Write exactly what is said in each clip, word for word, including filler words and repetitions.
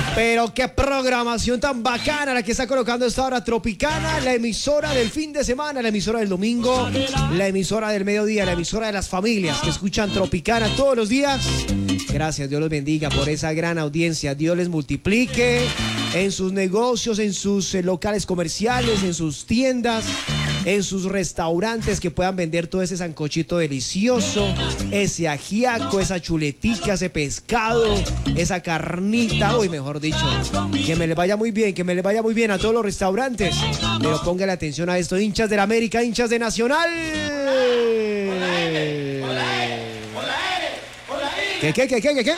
Pero qué programación tan bacana la que está colocando esta hora Tropicana, la emisora del fin de semana, la emisora del domingo, la emisora del mediodía, la emisora de las familias que escuchan Tropicana todos los días. Gracias, Dios los bendiga por esa gran audiencia. Dios les multiplique en sus negocios, en sus eh, locales comerciales, en sus tiendas, en sus restaurantes, que puedan vender todo ese sancochito delicioso, ese ajiaco, esa chuletica, ese pescado, esa carnita, uy, mejor dicho, que me le vaya muy bien, que me le vaya muy bien a todos los restaurantes, pero póngale atención a esto, hinchas del América, hinchas de Nacional. ¿Qué, qué, qué, qué, qué, qué?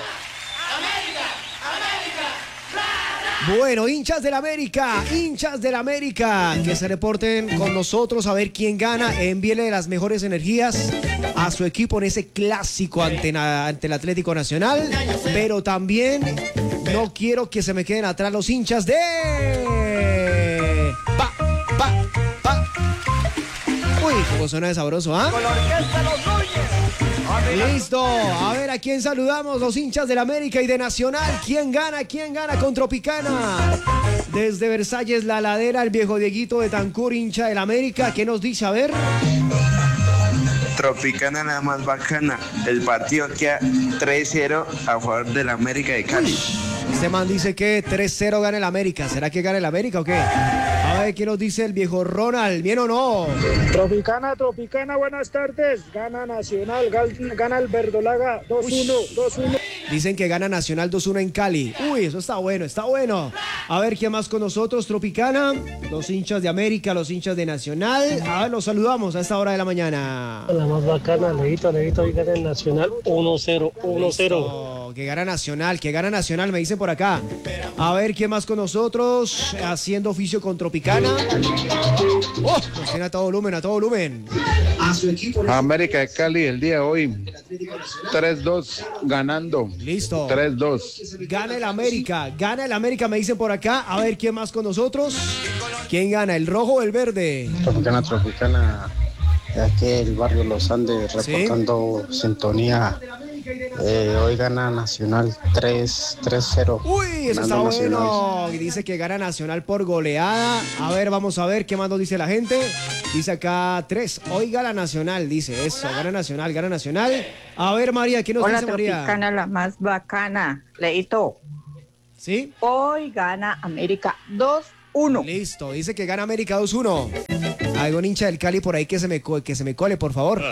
Bueno, hinchas del América, hinchas del América, que se reporten con nosotros a ver quién gana. Envíele las mejores energías a su equipo en ese clásico ante, ante el Atlético Nacional. Pero también no quiero que se me queden atrás los hinchas de... Pa, pa, pa. Uy, cómo suena de sabroso, ¿ah? ¿eh? Con la orquesta Los Núñez. Listo, a ver a quién saludamos, los hinchas del América y de Nacional. ¿Quién gana? ¿Quién gana con Tropicana? Desde Versalles, La Ladera, el viejo Dieguito de Tancur, hincha del América. ¿Qué nos dice? A ver. Tropicana la más bacana. El partido queda tres cero a favor del América de Cali. Este man dice que tres cero gana el América. ¿Será que gana el América o qué? A ver, ¿qué nos dice el viejo Ronald? ¿Bien o no? Tropicana, Tropicana, buenas tardes. Gana Nacional, gana el Verdolaga dos uno, dos uno. Dicen que gana Nacional dos uno en Cali. Uy, eso está bueno, está bueno. A ver, ¿quién más con nosotros? Tropicana, los hinchas de América, los hinchas de Nacional. A ver, los saludamos a esta hora de la mañana. La más bacana, Leito, Leito, y gana el Nacional uno cero, uno cero. Que gana Nacional, que gana Nacional, me dicen por acá. A ver, ¿quién más con nosotros? Haciendo oficio con Tropicana. ¡Oh! Nos tiene a todo volumen, a todo volumen. América de Cali el día de hoy. tres dos ganando. Listo. tres dos. Gana el América, gana el América, me dicen por acá. A ver, ¿quién más con nosotros? ¿Quién gana, el rojo o el verde? Tropicana, Tropicana. Ya que el barrio Los Andes reportando ¿sí? Sintonía. Eh, hoy gana Nacional tres cero. Uy, eso está bueno. Y dice que gana Nacional por goleada. A ver, vamos a ver qué más nos dice la gente. Dice acá tres. Hoy gana Nacional, dice eso. Gana Nacional, gana Nacional. A ver, María, ¿qué nos Hola, dice María? Tropicana, la más bacana. Leito. ¿Sí? Hoy gana América dos uno. Listo, dice que gana América dos uno. Hay un hincha del Cali por ahí que se me, que se me cole, por favor.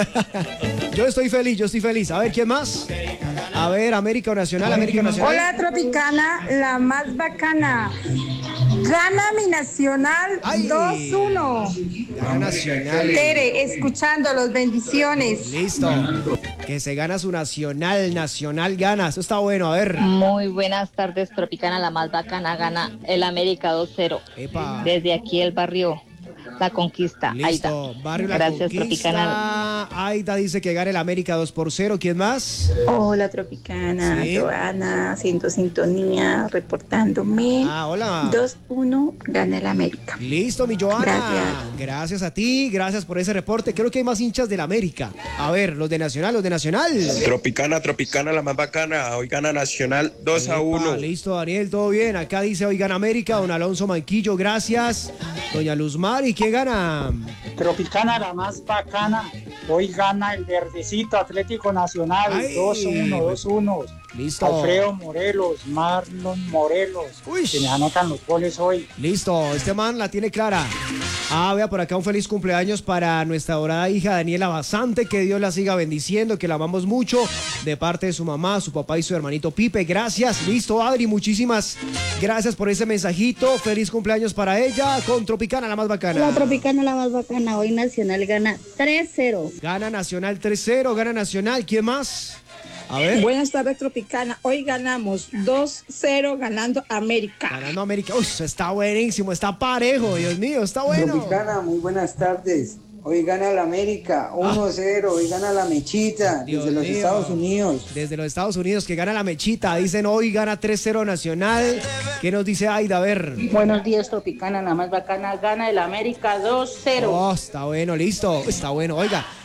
Yo estoy feliz, yo estoy feliz. A ver, ¿quién más? A ver, América o Nacional, América o Nacional. Hola, Tropicana, la más bacana. Gana mi Nacional dos uno. Gana Nacional. Tere, escuchándolos, bendiciones. Listo. Que se gana su Nacional, Nacional gana. Eso está bueno, a ver. Muy buenas tardes, Tropicana, la más bacana. Gana el América dos cero. Epa. Desde aquí el barrio La Conquista. Listo, Aida. barrio La Gracias, Conquista. Tropicana. Aida dice que gana el América dos por cero. ¿Quién más? Hola, Tropicana. ¿Sí? Joana, haciendo sintonía, reportándome. Ah, hola. dos uno, gana el América. Listo, mi Joana. Gracias. Gracias a ti, gracias por ese reporte. Creo que hay más hinchas del América. A ver, los de Nacional, los de Nacional. Tropicana, Tropicana la más bacana. Hoy gana Nacional dos a uno. Listo, Daniel, todo bien. Acá dice hoy gana América. Don Alonso Manquillo, gracias. Doña Luzmar, ¿y quién gana? Tropicana, la más bacana. Hoy gana el verdecito Atlético Nacional dos uno, dos uno. Listo. Alfredo Morelos, Marlon Morelos. Uy. Que me anotan los goles hoy. Listo, este man la tiene clara. Ah, vea por acá un feliz cumpleaños para nuestra adorada hija Daniela Basante. Que Dios la siga bendiciendo, que la amamos mucho. De parte de su mamá, su papá y su hermanito Pipe. Gracias. Listo, Adri, muchísimas gracias por ese mensajito. Feliz cumpleaños para ella con Tropicana, la más bacana. La Tropicana, la más bacana. Hoy Nacional gana tres cero. Gana Nacional tres cero, gana Nacional. ¿Quién más? A ver. Buenas tardes, Tropicana. Hoy ganamos dos cero ganando América. Ganando América. Uy, está buenísimo, está parejo, Dios mío, está bueno. Tropicana, muy buenas tardes. Hoy gana el América uno cero, ah. Hoy gana la Mechita Dios desde los mío. Estados Unidos. Desde los Estados Unidos, que gana la Mechita. Dicen hoy gana tres cero Nacional. ¿Qué nos dice Aida? A ver. Buenos días, Tropicana, la más bacana. Gana el América dos cero. Oh, está bueno, listo. Está bueno. Oiga,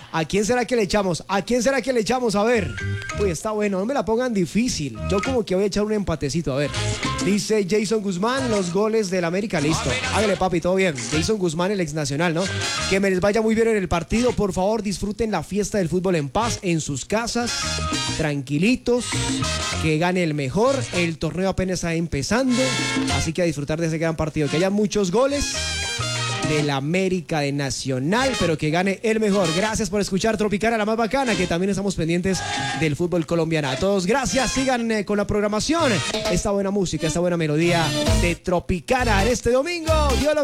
¿A quién será que le echamos? ¿A quién será que le echamos? A ver. Uy, está bueno, no me la pongan difícil. Yo como que voy a echar un empatecito, a ver. Dice Jason Guzmán, los goles del América, listo. Hágale, papi, todo bien. Jason Guzmán, el ex nacional, ¿no? Que me les vaya muy bien en el partido. Por favor, disfruten la fiesta del fútbol en paz, en sus casas, tranquilitos. Que gane el mejor. El torneo apenas está empezando. Así que a disfrutar de ese gran partido. Que haya muchos goles del América de Nacional, pero que gane el mejor. Gracias por escuchar Tropicana, la más bacana, que también estamos pendientes del fútbol colombiano. A todos, gracias. Sigan eh, con la programación. Esta buena música, esta buena melodía de Tropicana en este domingo. Dios los